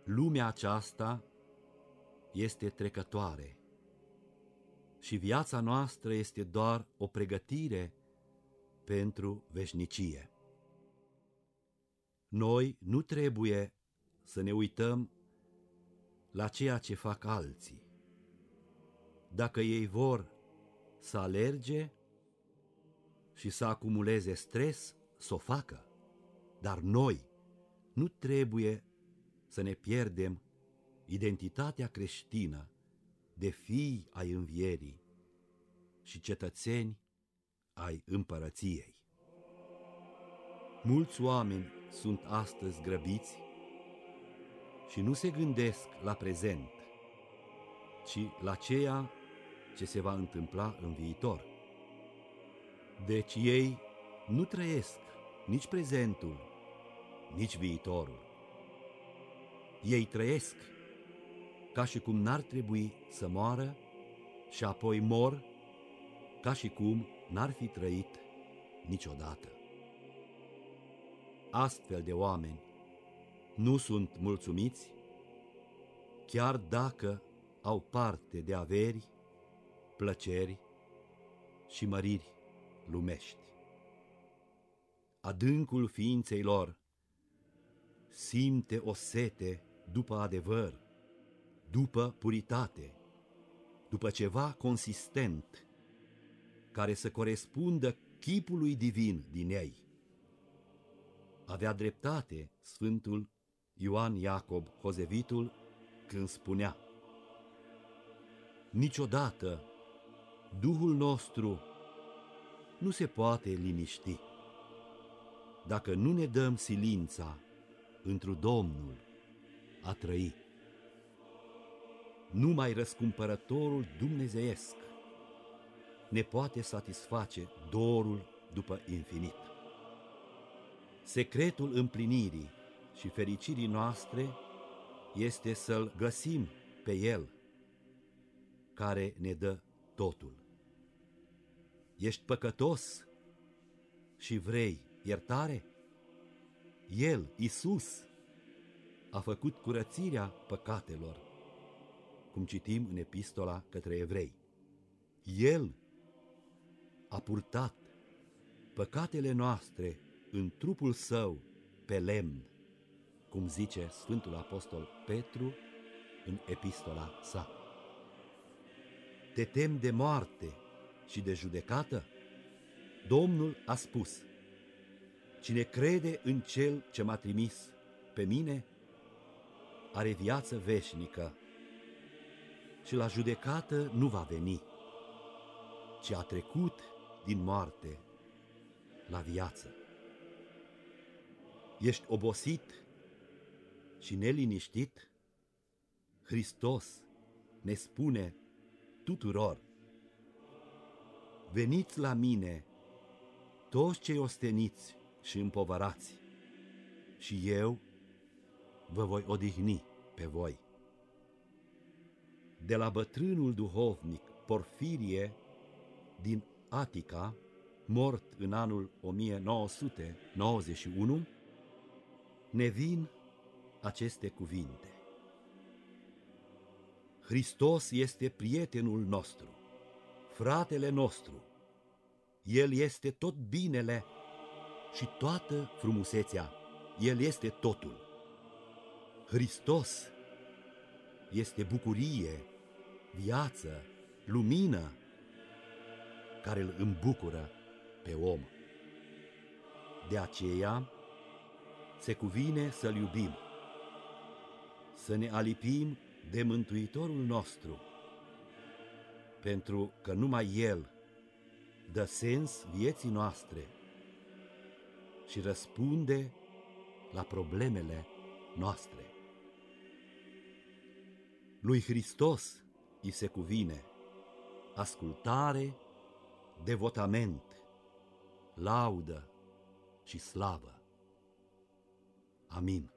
Lumea aceasta este trecătoare și viața noastră este doar o pregătire pentru veșnicie. Noi nu trebuie să ne uităm la ceea ce fac alții. Dacă ei vor să alerge și să acumuleze stres, să o facă, dar noi nu trebuie să ne pierdem identitatea creștină de fii ai învierii și cetățeni ai împărăției. Mulți oameni sunt astăzi grăbiți și nu se gândesc la prezent, ci la ceea ce se va întâmpla în viitor. Deci ei nu trăiesc nici prezentul, nici viitorul. Ei trăiesc ca și cum n-ar trebui să moară și apoi mor ca și cum n-ar fi trăit niciodată. Astfel de oameni nu sunt mulțumiți, chiar dacă au parte de averi, plăceri și măriri lumești. Adâncul ființei lor simte o sete după adevăr, după puritate, după ceva consistent, care să corespundă chipului divin din ei. Avea dreptate Sfântul Ioan Iacob Hozevitul când spunea: niciodată Duhul nostru nu se poate liniști dacă nu ne dăm silința întru Domnul a trăi. Numai răscumpărătorul dumnezeiesc ne poate satisface dorul după infinit. Secretul împlinirii și fericirii noastre este să-L găsim pe El, care ne dă totul. Ești păcătos și vrei iertare? El, Iisus, a făcut curățirea păcatelor, cum citim în epistola către evrei. El a purtat păcatele noastre în trupul său pe lemn, cum zice Sfântul Apostol Petru în epistola sa. Te temi de moarte și de judecată? Domnul a spus: cine crede în Cel ce m-a trimis pe mine are viață veșnică și la judecată nu va veni, ci a trecut din moarte la viață. Ești obosit și neliniștit? Hristos ne spune tuturor: veniți la mine toți cei osteniți și împovărați, și eu vă voi odihni pe voi. De la bătrânul duhovnic Porfirie din Atica, mort în anul 1991, ne vin aceste cuvinte: Hristos este prietenul nostru, fratele nostru, El este tot binele și toată frumusețea, El este totul. Hristos este bucurie, viață, lumină, care îl îmbucură pe om. De aceea se cuvine să-L iubim, să ne alipim de Mântuitorul nostru, pentru că numai El dă sens vieții noastre și răspunde la problemele noastre. Lui Hristos îi se cuvine ascultare, devotament, laudă și slavă. Amin.